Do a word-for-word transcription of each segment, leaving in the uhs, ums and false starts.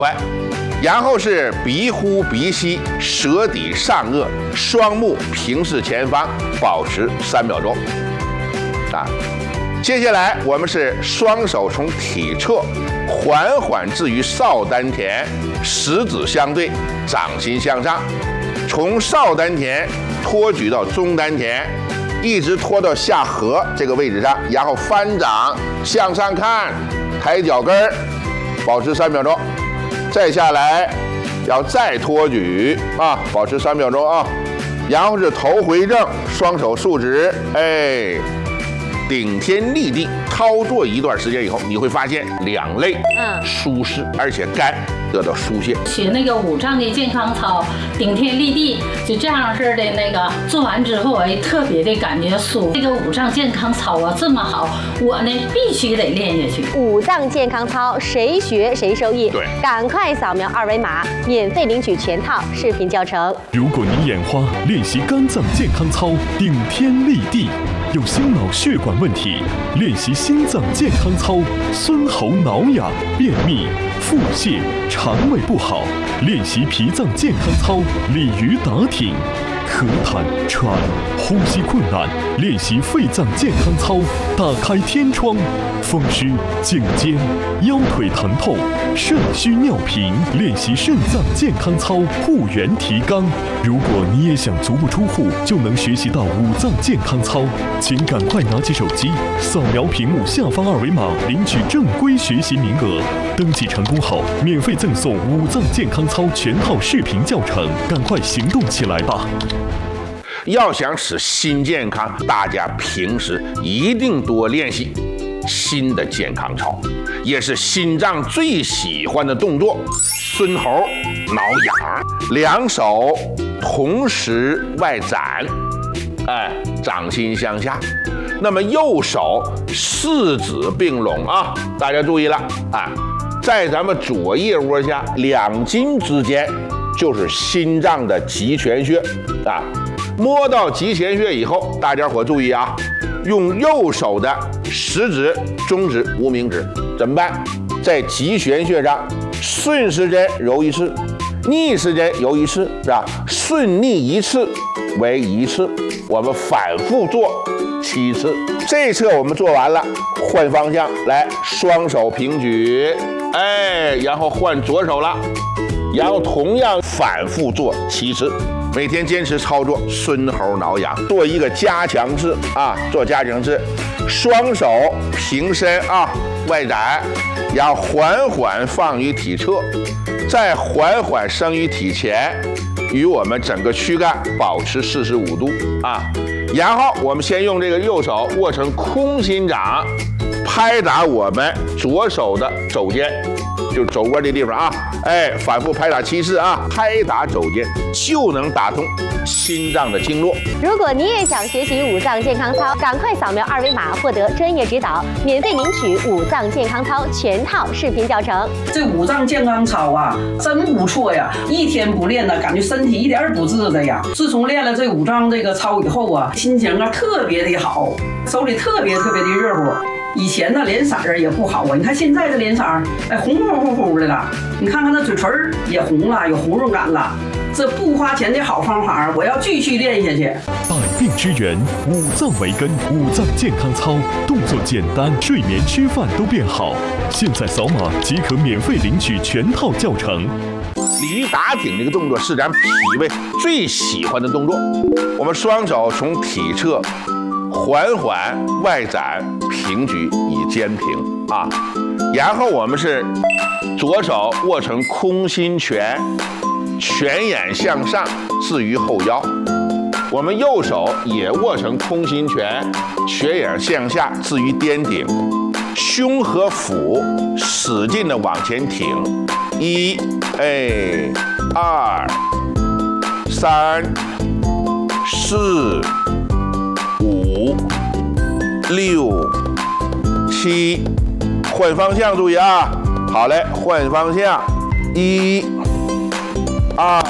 来，然后是鼻呼鼻吸，舌抵上颚，双目平视前方，保持三秒钟。啊，接下来我们是双手从体侧缓缓置于少丹田，食指相对，掌心向上，从少丹田托举到中丹田，一直拖到下颌这个位置上，然后翻掌向上看，抬脚跟儿，保持三秒钟。再下来，要再托举啊，保持三秒钟啊。然后是头回正，双手竖直，哎。顶天立地操作一段时间以后，你会发现两肋嗯舒适而且肝得到疏泄。 学那个五脏的健康操，顶天立地，就这样式的那个做完之后，哎，特别的感觉舒服。这个五脏健康操啊这么好，我呢必须得练下去。 五脏健康操谁学谁受益。 对， 赶快扫描二维码，免费领取全套视频教程。 如果你眼花，练习肝脏健康操，顶天立地。有心脑血管问题，练习心脏健康操；孙喉挠痒、便秘、腹泻、肠胃不好，练习脾脏健康操；鲤鱼打挺、咳痰、喘、呼吸困难，练习肺脏健康操；打开天窗、风湿、颈肩、腰腿疼痛、肾虚尿频，练习肾脏健康操，护元提肛。如果你也想足不出户就能学习到五脏健康操，请赶快拿起手机，扫描屏幕下方二维码，领取正规学习名额。登记成功后，免费赠送五脏健康操全套视频教程，赶快行动起来吧！ 要想使心健康，大家平时一定多练习心的健康操，也是心脏最喜欢的动作。孙喉挠痒，两手同时外展，哎，掌心向下。那么右手四指并拢啊，大家注意了啊，在咱们左腋窝下两筋之间就是心脏的极泉穴啊。摸到极泉穴以后，大家伙注意啊，用右手的食指、中指、无名指怎么办？在极泉穴上顺时针揉一次，逆时针揉一次，是吧？顺逆一次为一次，我们反复做七次。这侧我们做完了，换方向来，双手平举，哎，然后换左手了，然后同样反复做七次。每天坚持操作孙喉挠痒，做一个加强式啊，做加强式，双手平伸啊，外展，然后缓缓放于体侧，再缓缓升于体前，与我们整个躯干保持四十五度啊。然后我们先用这个右手握成空心掌，拍打我们左手的肘尖，就是肘窝的地方啊，哎，反复拍打七次啊，拍打肘尖就能打通心脏的经络。 如果你也想学习五脏健康操，赶快扫描二维码获得专业指导，免费领取五脏健康操全套视频教程。 这五脏健康操啊，真不错呀！一天不练呢，感觉身体一点儿不治的呀。自从练了这五脏这个操以后啊，心情啊特别的好，手里特别特别的热乎。以前呢脸色儿也不好啊，你看现在的脸色儿，哎，红乎乎乎的了。你看看那嘴唇儿也红了，有红润感了。这不花钱的好方法，我要继续练下去。 百病之源，五脏为根，五脏健康操，动作简单，睡眠吃饭都变好。现在扫码即可免费领取全套教程。 鲤鱼打挺这个动作是咱脾胃最喜欢的动作。我们双手从体侧缓缓外展平举以肩平啊，然后我们是左手握成空心拳，拳眼向上置于后腰，我们右手也握成空心拳，拳眼向下置于颠顶，胸和腹使劲的往前挺，一，哎，二，三，四，五，六，七，换方向，注意啊！好嘞，换方向，一、二、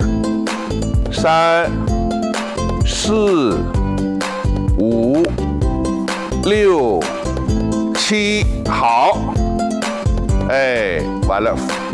三、四、五、六、七，好，哎，完了。